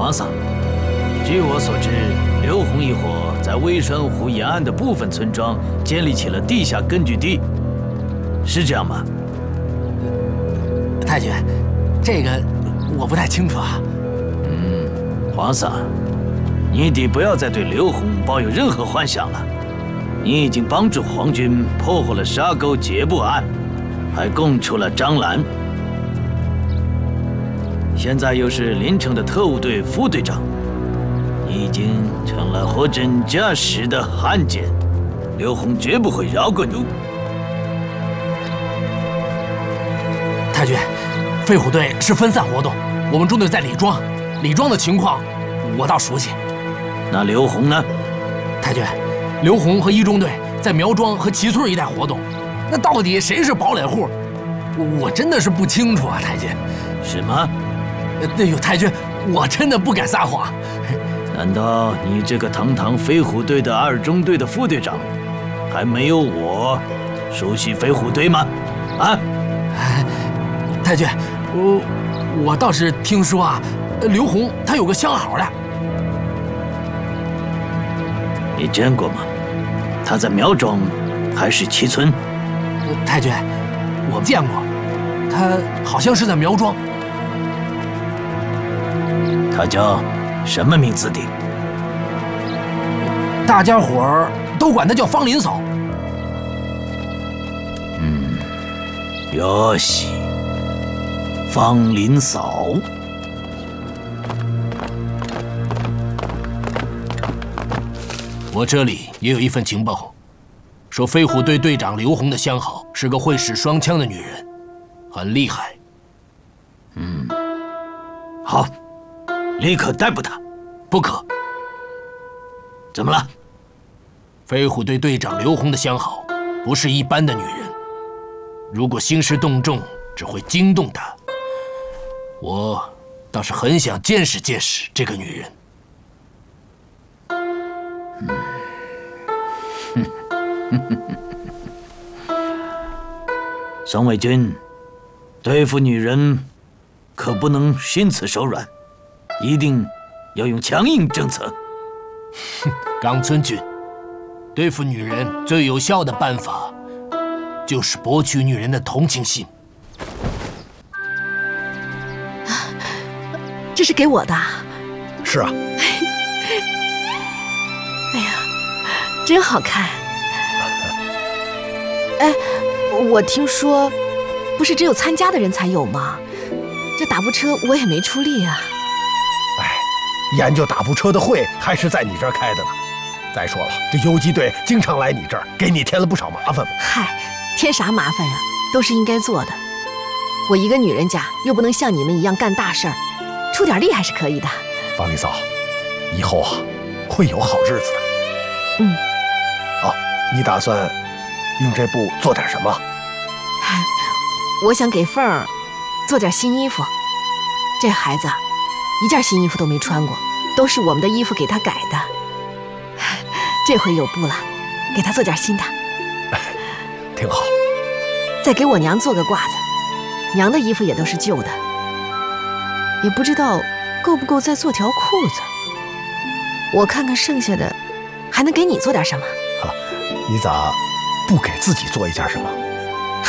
皇上，据我所知，刘洪一伙在微山湖沿岸的部分村庄建立起了地下根据地，是这样吗？ 太君，这个我不太清楚啊。 皇上，你得不要再对刘洪抱有任何幻想了。你已经帮助皇军破获了沙沟劫部案，还供出了张兰。现在又是临城的特务队副队长，你已经成了货真价实的汉奸，刘洪绝不会饶过你。 太君，飞虎队是分散活动，我们中队在李庄，李庄的情况我倒熟悉。 那刘洪呢？ 太君，刘洪和一中队在苗庄和齐村一带活动，那到底谁是堡垒户，我真的是不清楚啊，太君。 什么？ 哎呦，太君，我真的不敢撒谎。 难道你这个堂堂飞虎队的2中队的副队长，还没有我熟悉飞虎队吗？啊？ 太君，我倒是听说啊，刘洪他有个相好的。 你见过吗？他在苗庄还是齐村？ 太君，我见过，他好像是在苗庄。 他叫什么名字的？ 大家伙儿都管他叫方林嫂。 哟西，方林嫂。 我这里也有一份情报，说飞虎队队长刘洪的相好是个会使双枪的女人，很厉害。 好，立刻逮捕他。 不可。 怎么了？ 飞虎队队长刘洪的相好不是一般的女人，如果兴师动众，只会惊动她。我倒是很想见识见识这个女人。 宋卫军，对付女人可不能心慈手软，一定要用强硬政策。 冈村君，对付女人最有效的办法，就是博取女人的同情心。 这是给我的。 是啊。 哎呀，真好看。哎，我听说，不是只有参加的人才有吗？这打步车我也没出力啊。 哎，研究打步车的会还是在你这儿开的呢。再说了，这游击队经常来你这儿，给你添了不少麻烦嘛。 嗨，添啥麻烦呀？都是应该做的。我一个女人家，又不能像你们一样干大事儿，出点力还是可以的。 方林嫂，以后啊，会有好日子的。哦，你打算用这布做点什么？ 我想给凤儿做点新衣服。这孩子一件新衣服都没穿过，都是我们的衣服给他改的。这回有布了，给他做点新的。 挺好。 再给我娘做个褂子，娘的衣服也都是旧的，也不知道够不够再做条裤子。我看看剩下的，还能给你做点什么？ 你咋不给自己做一件什么？